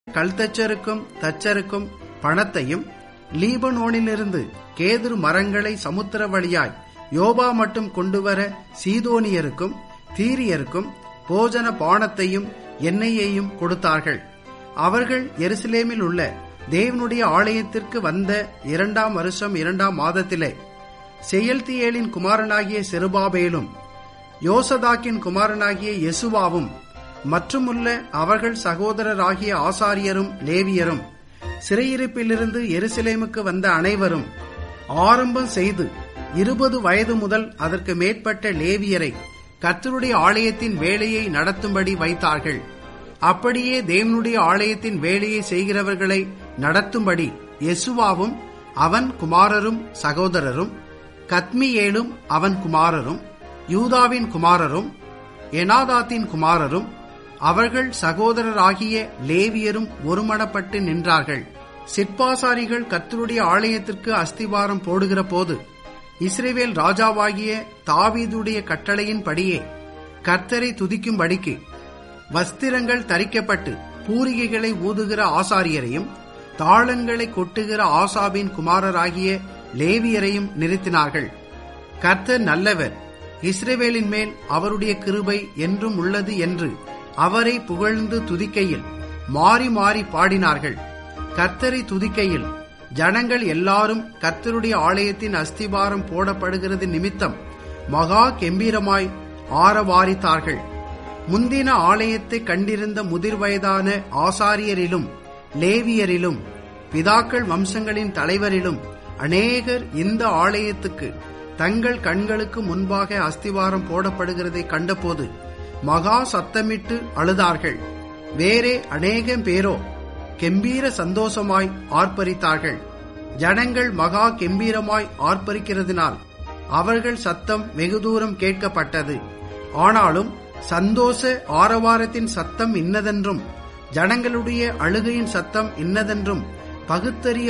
கல்தச்சருக்கும் தச்சருக்கும் பணத்தையும், லீபனோனிலிருந்து கேதுரு மரங்களை சமுத்திர வழியாய் யோபா மட்டும் கொண்டுவர சீதோனியருக்கும் தீரியருக்கும் போஜன பானத்தையும் எண்ணெயையும் கொடுத்தார்கள். அவர்கள் எருசலேமில் உள்ள தேவனுடைய ஆலயத்திற்கு வந்த 2ஆம் வருஷம் 2ஆம் மாதத்திலே செயல்தியேலின் குமாரனாகிய செருபாபேலும் யோசதாக்கின் குமாரனாகிய யெசுவாவும் மற்றுமுள்ள அவர்கள் சகோதரராகிய ஆசாரியரும் லேவியரும் சிறையிருப்பிலிருந்து எருசலேமுக்கு வந்த அனைவரும் ஆரம்பம் செய்து 20 வயது முதல் அதற்கு மேற்பட்ட லேவியரை கர்த்தருடைய ஆலயத்தின் வேலையை நடத்தும்படி வைத்தார்கள். அப்படியே தேவனுடைய ஆலயத்தின் வேலையை செய்கிறவர்களை நடத்தும்படி யெசுவாவும் அவன் குமாரரும் சகோதரரும், கத்மியேலும் அவன் குமாரரும், யூதாவின் குமாரரும், எனாதாத்தின் குமாரரும், அவர்கள் சகோதரராகிய லேவியரும் ஒருமனப்பட்டு நின்றார்கள். சிற்பாசாரிகள் கர்த்தருடைய ஆலயத்திற்கு அஸ்திவாரம் போடுகிற போது இஸ்ரவேல் ராஜாவாகிய தாவீதுடைய கட்டளையின்படியே கர்த்தரை துதிக்கும்படிக்கு வஸ்திரங்கள் தரிக்கப்பட்டு பூரிகைகளை ஊதுகிற ஆசாரியரையும் தாளங்களை கொட்டுகிற ஆசாபின் குமாரராகிய லேவியரையும் நிறுத்தினார்கள். கர்த்தர் நல்லவர், இஸ்ரவேலின் மேல் அவருடைய கிருபை என்றும் உள்ளது என்று அவரை புகழ்ந்து துதிக்கையில் மாறி மாறி பாடினார்கள். கர்த்தரை துதிக்கையில் ஜனங்கள் எல்லாரும் கர்த்தருடைய ஆலயத்தின் அஸ்திபாரம் போடப்படுகிறது நிமித்தம் மகா கெம்பீரமாய் ஆரவாரித்தார்கள். முந்தின ஆலயத்தை கண்டிருந்த முதிர் வயதான ஆசாரியரிலும் லேவியரிலும் பிதாக்கள் வம்சங்களின் தலைவரிலும் அநேகர் இந்த ஆலயத்துக்கு தங்கள் கண்களுக்கு முன்பாக அஸ்திவாரம் போடப்படுகிறதை கண்டபோது மகா சத்தமிட்டு அழுதார்கள். வேறே அநேகம் பேரோ கெம்பீர சந்தோஷமாய் ஆர்ப்பரித்தார்கள். ஜனங்கள் மகா கெம்பீரமாய் ஆர்ப்பரிக்கிறதினால் அவர்கள் சத்தம் வெகு தூரம் கேட்கப்பட்டது. ஆனாலும் சந்தோஷ ஆரவாரத்தின் சத்தம் இன்னதென்றும் ஜனங்களுடைய அழுகையின் சத்தம் இன்னதென்றும் பகுத்தறிய